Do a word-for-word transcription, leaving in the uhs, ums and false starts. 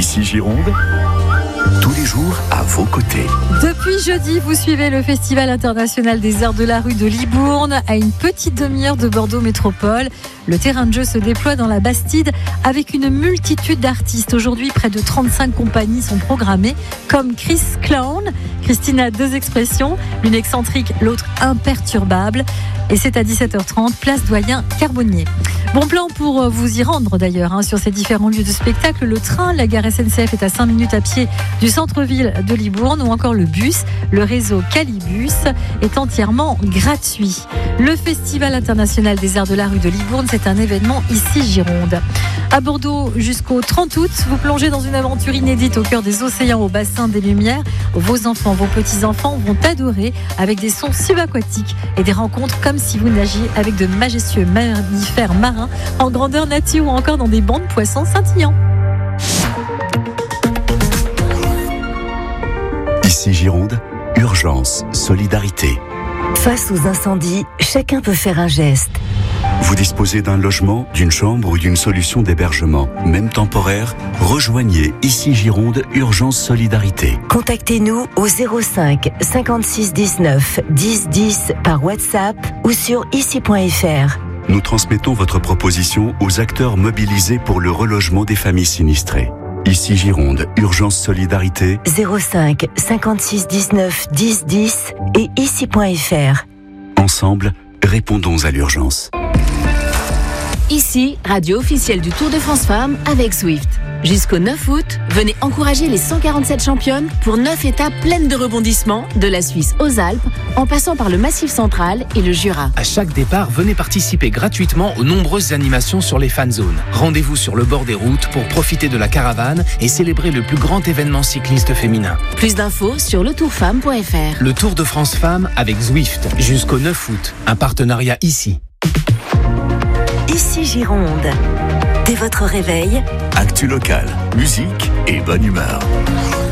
Ici Gironde, tous les jours à vos côtés. Depuis jeudi, vous suivez le Festival international des arts de la rue de Libourne à une petite demi-heure de Bordeaux Métropole. Le terrain de jeu se déploie dans la Bastide avec une multitude d'artistes. Aujourd'hui, près de trente-cinq compagnies sont programmées, comme Chris Clown. Christine a deux expressions, l'une excentrique, l'autre imperturbable. Et c'est à dix-sept heures trente, place Doyen Carbonnier. Bon plan pour vous y rendre d'ailleurs, hein, sur ces différents lieux de spectacle. Le train, la gare S N C F est à cinq minutes à pied du centre-ville de Libourne, ou encore le bus. Le réseau Calibus est entièrement gratuit. Le Festival international des arts de la rue de Libourne, c'est un événement ici Gironde. À Bordeaux jusqu'au trente août, vous plongez dans une aventure inédite au cœur des océans, au bassin des Lumières. Vos enfants, vos petits-enfants vont adorer, avec des sons subaquatiques et des rencontres comme si vous nagiez avec de majestueux mammifères marins en grandeur nature, ou encore dans des bancs de poissons scintillants. Ici Gironde, urgence, solidarité. Face aux incendies, chacun peut faire un geste. Vous disposez d'un logement, d'une chambre ou d'une solution d'hébergement, même temporaire, rejoignez Ici Gironde, urgence, solidarité. Contactez-nous au zéro cinq cinquante-six dix-neuf dix dix par WhatsApp ou sur ici point f r. Nous transmettons votre proposition aux acteurs mobilisés pour le relogement des familles sinistrées. Ici Gironde, urgence, solidarité. zéro cinq cinquante-six dix-neuf dix dix et ici point f r. Ensemble, répondons à l'urgence. Ici, radio officielle du Tour de France Femmes avec Zwift. Jusqu'au neuf août, venez encourager les cent quarante-sept championnes pour neuf étapes pleines de rebondissements, de la Suisse aux Alpes, en passant par le Massif central et le Jura. À chaque départ, venez participer gratuitement aux nombreuses animations sur les fan zones. Rendez-vous sur le bord des routes pour profiter de la caravane et célébrer le plus grand événement cycliste féminin. Plus d'infos sur le tour femme point f r. Le Tour de France Femmes avec Zwift, jusqu'au neuf août. Un partenariat ici. Ici Gironde. Dès votre réveil, Actu local, musique et bonne humeur.